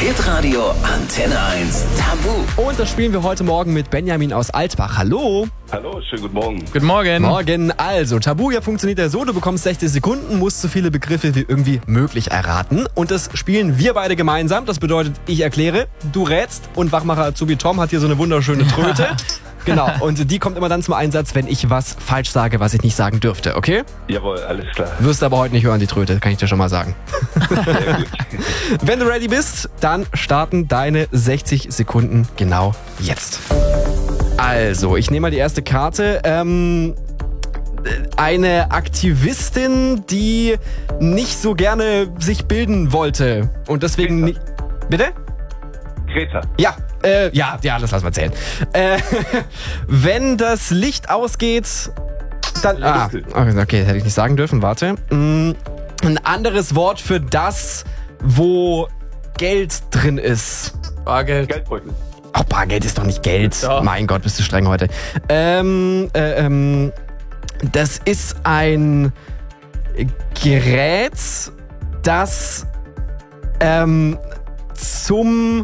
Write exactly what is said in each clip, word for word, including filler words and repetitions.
Hitradio Antenne eins Tabu. Und das spielen wir heute Morgen mit Benjamin aus Altbach. Hallo. Hallo, schönen guten Morgen. Guten Morgen. Morgen. Also, Tabu ja funktioniert ja so, du bekommst sechzig Sekunden, musst so viele Begriffe wie irgendwie möglich erraten. Und das spielen wir beide gemeinsam. Das bedeutet, ich erkläre, du rätst und Wachmacher Azubi Tom hat hier so eine wunderschöne Tröte. Genau, und die kommt immer dann zum Einsatz, wenn ich was falsch sage, was ich nicht sagen dürfte, okay? Jawohl, alles klar. Wirst aber heute nicht hören, die Tröte, kann ich dir schon mal sagen. Sehr gut. Wenn du ready bist, dann starten deine sechzig Sekunden genau jetzt. Also, ich nehme mal die erste Karte. Ähm, eine Aktivistin, die nicht so gerne sich bilden wollte und deswegen nicht... Bitte? Greta. Ja, äh, ja, ja, das lassen wir zählen. Äh, wenn das Licht ausgeht, dann... Ah, okay, das hätte ich nicht sagen dürfen, warte. Mm, ein anderes Wort für das, wo Geld drin ist. Bargeld. Geldbeutel. Ach, Bargeld ist doch nicht Geld. Doch. Mein Gott, bist du streng heute. Ähm, äh, ähm, das ist ein Gerät, das ähm, zum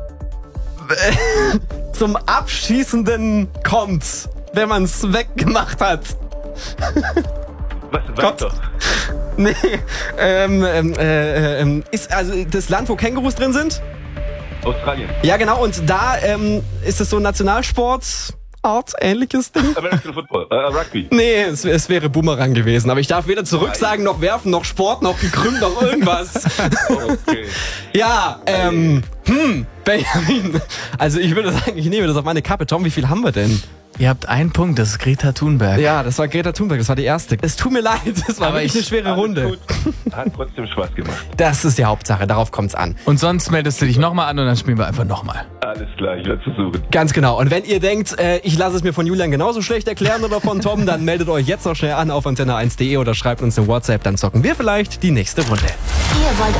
zum Abschießenden kommt, wenn man es weggemacht hat. Was, Gott. weißt doch. Nee, ähm, ähm, äh, ähm, ist also das Land, wo Kängurus drin sind? Australien. Ja, genau, und da ähm, ist es so ein Nationalsport, Art, ähnliches Ding. American Football. Äh, Rugby. Nee, es, es wäre Boomerang gewesen, aber ich darf weder zurück sagen, noch werfen, noch Sport, noch gekrümmt, noch irgendwas. Okay. Ja, ähm, hm, Benjamin. Also ich würde sagen, ich nehme das auf meine Kappe. Tom, wie viel haben wir denn? Ihr habt einen Punkt, das ist Greta Thunberg. Ja, das war Greta Thunberg, das war die erste. Es tut mir leid, das war Aber wirklich ich- eine schwere Alles Runde. gut. Hat trotzdem Spaß gemacht. Das ist die Hauptsache, darauf kommt's an. Und sonst meldest du dich nochmal an und dann spielen wir einfach nochmal. Alles klar, ich werde versuchen. Ganz genau. Und wenn ihr denkt, äh, ich lasse es mir von Julian genauso schlecht erklären oder von Tom, dann meldet euch jetzt noch schnell an auf antenne eins punkt de oder schreibt uns eine WhatsApp, dann zocken wir vielleicht die nächste Runde. Ihr wollt